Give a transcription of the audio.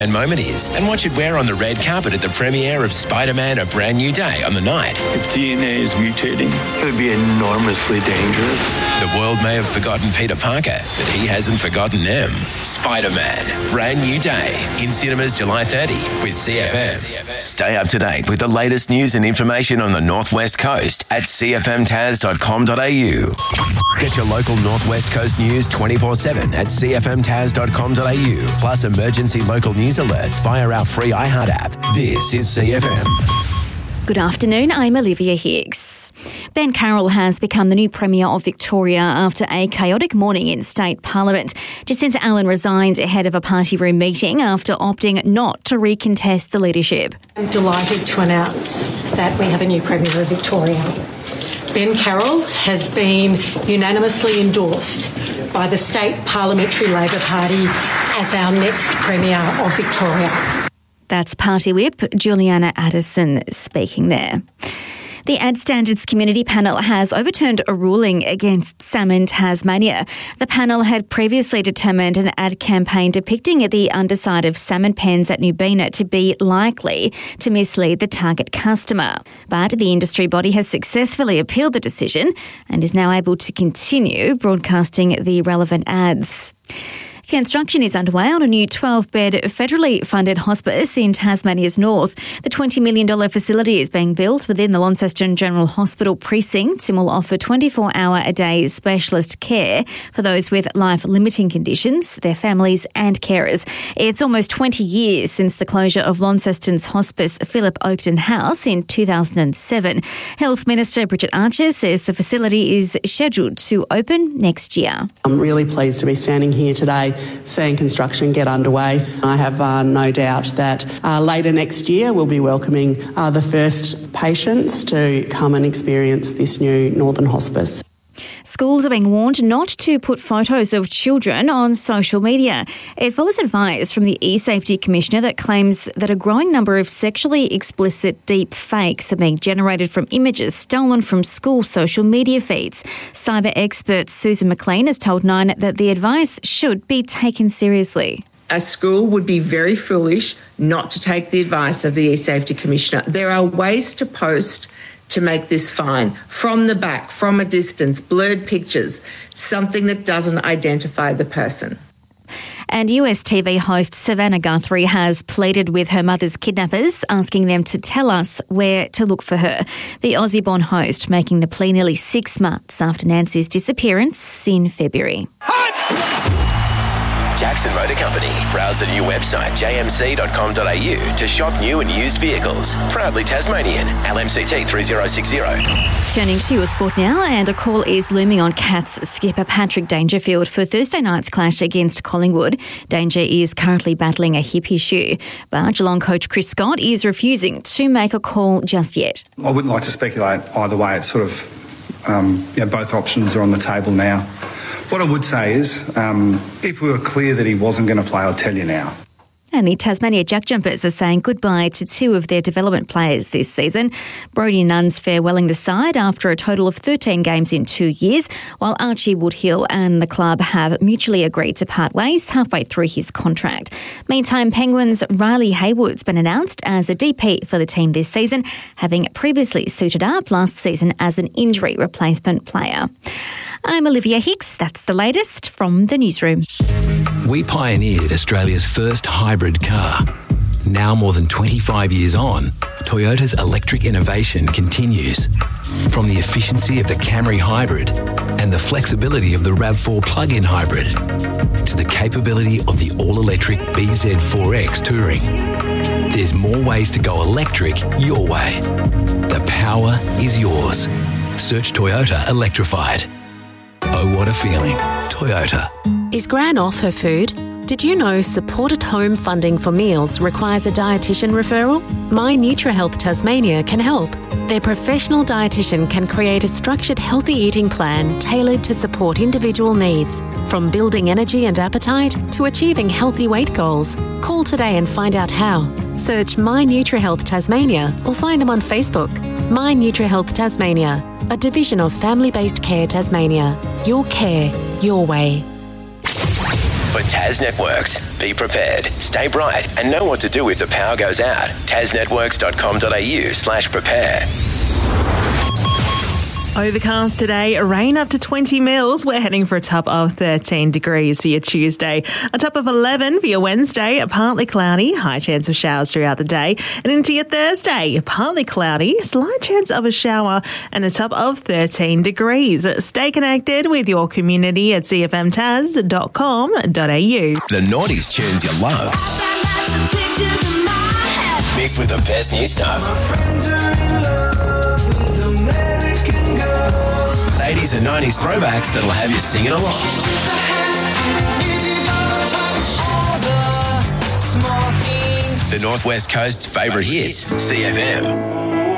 And moment is, and what you'd wear on the red carpet at the premiere of Spider-Man: A Brand New Day on the night. If DNA is mutating, it would be enormously dangerous. The world may have forgotten Peter Parker, but he hasn't forgotten them. Spider-Man: Brand New Day in cinemas July 30 with CFM. Stay up to date with the latest news and information on the Northwest Coast at cfmtas.com.au. Get your local Northwest Coast news 24/7 at cfmtas.com.au. Plus emergency local news alerts via our free iHeart app. This is CFM. Good afternoon, I'm Olivia Hicks. Ben Carroll has become the new Premier of Victoria after a chaotic morning in State Parliament. Jacinta Allen resigned ahead of a party room meeting after opting not to recontest the leadership. I'm delighted to announce that we have a new Premier of Victoria. Ben Carroll has been unanimously endorsed by the State Parliamentary Labor Party as our next Premier of Victoria. That's Party Whip Juliana Addison speaking there. The Ad Standards Community Panel has overturned a ruling against Salmon Tasmania. The panel had previously determined an ad campaign depicting the underside of salmon pens at Newbina to be likely to mislead the target customer. But the industry body has successfully appealed the decision and is now able to continue broadcasting the relevant ads. Construction is underway on a new 12-bed federally funded hospice in Tasmania's north. The $20 million facility is being built within the Launceston General Hospital precinct and will offer 24-hour-a-day specialist care for those with life-limiting conditions, their families and carers. It's almost 20 years since the closure of Launceston's hospice Philip Oakton House in 2007. Health Minister Bridget Archer says the facility is scheduled to open next year. I'm really pleased to be standing here today seeing construction get underway. I have no doubt that later next year we'll be welcoming the first patients to come and experience this new Northern Hospice. Schools are being warned not to put photos of children on social media. It follows advice from the eSafety Commissioner that claims that a growing number of sexually explicit deep fakes are being generated from images stolen from school social media feeds. Cyber expert Susan McLean has told Nine that the advice should be taken seriously. A school would be very foolish not to take the advice of the eSafety Commissioner. There are ways to post to make this fine. From the back, from a distance, blurred pictures, something that doesn't identify the person. And US TV host Savannah Guthrie has pleaded with her mother's kidnappers, asking them to tell us where to look for her. The Aussie-born host making the plea nearly 6 months after Nancy's disappearance in February. Jackson Motor Company. Browse the new website jmc.com.au to shop new and used vehicles. Proudly Tasmanian. LMCT 3060. Turning to your sport now, and a call is looming on Cats skipper Patrick Dangerfield for Thursday night's clash against Collingwood. Danger is currently battling a hip issue, but Geelong coach Chris Scott is refusing to make a call just yet. I wouldn't like to speculate either way. It's sort of, both options are on the table now. What I would say is, if we were clear that he wasn't going to play, I'll tell you now. And the Tasmania Jack Jumpers are saying goodbye to 2 of their development players this season. Brodie Nunn's farewelling the side after a total of 13 games in 2 years, while Archie Woodhill and the club have mutually agreed to part ways halfway through his contract. Meantime, Penguins' Riley Hayward's been announced as a DP for the team this season, having previously suited up last season as an injury replacement player. I'm Olivia Hicks. That's the latest from the newsroom. We pioneered Australia's first hybrid car. Now more than 25 years on, Toyota's electric innovation continues. From the efficiency of the Camry Hybrid and the flexibility of the RAV4 plug-in hybrid to the capability of the all-electric BZ4X Touring. There's more ways to go electric your way. The power is yours. Search Toyota Electrified. Oh, what a feeling. Toyota. Is Gran off her food? Did you know supported home funding for meals requires a dietitian referral? My NutriHealth Tasmania can help. Their professional dietitian can create a structured healthy eating plan tailored to support individual needs, from building energy and appetite to achieving healthy weight goals. Call today and find out how. Search My NutriHealth Tasmania or find them on Facebook. My NutriHealth Tasmania, a division of Family Based Care Tasmania. Your care, your way. For Tas Networks, be prepared, stay bright and know what to do if the power goes out. tasnetworks.com.au/prepare. Overcast today, rain up to 20 mils. We're heading for a top of 13 degrees for your Tuesday. A top of 11 for your Wednesday, partly cloudy, high chance of showers throughout the day. And into your Thursday, partly cloudy, slight chance of a shower and a top of 13 degrees. Stay connected with your community at cfmtas.com.au. The noughties tunes you love. Mixed with the best new stuff. 80s and 90s throwbacks that'll have you singing along. The Northwest Coast's favourite hits, CFM.